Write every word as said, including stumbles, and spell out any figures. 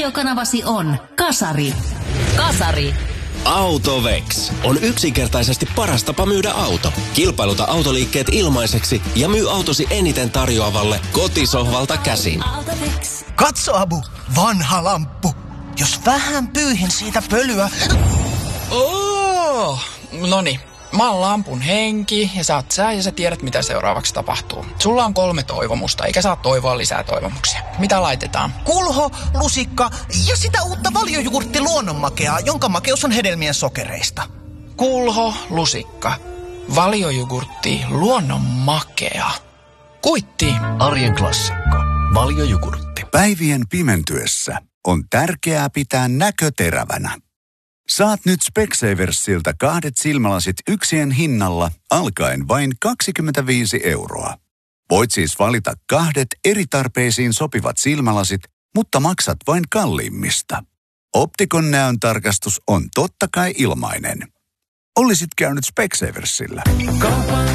radiokanavasi on Kasari. Kasari. Autovex on yksinkertaisesti paras tapa myydä auto. Kilpailuta autoliikkeet ilmaiseksi ja myy autosi eniten tarjoavalle kotisohvalta käsin. Katso, Abu, vanha lamppu. Jos vähän pyyhin siitä pölyä... Oh, noni. Mä oon lampun henki ja sä oot sä ja sä tiedät mitä seuraavaksi tapahtuu. Sulla on kolme toivomusta, eikä saa toivoa lisää toivomuksia. Mitä laitetaan? Kulho, lusikka ja sitä uutta valiojugurtti luonnonmakeaa, jonka makeus on hedelmien sokereista. Kulho, lusikka, valiojugurtti, luonnonmakea. Kuitti. Arjen klassikko. Valiojugurtti. Päivien pimentyessä on tärkeää pitää näkö terävänä. Saat nyt Specsaversilta kahdet silmälasit yksien hinnalla alkaen vain kaksikymmentäviisi euroa. Voit siis valita kahdet eri tarpeisiin sopivat silmälasit, mutta maksat vain kalliimmista. Optikon näöntarkastus on totta kai ilmainen. Olisit käynyt Specsaversilla.